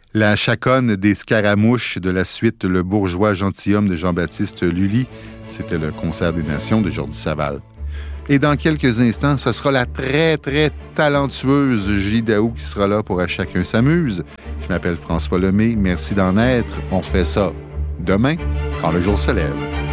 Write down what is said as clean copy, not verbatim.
La chaconne des scaramouches de la suite Le bourgeois gentilhomme de Jean-Baptiste Lully. C'était le concert des nations de Jordi Savall. Et dans quelques instants, ce sera la très, très talentueuse Julie Daou qui sera là pour À chacun s'amuse. Je m'appelle François Lemay. Merci d'en être. On fait ça demain, quand le jour se lève.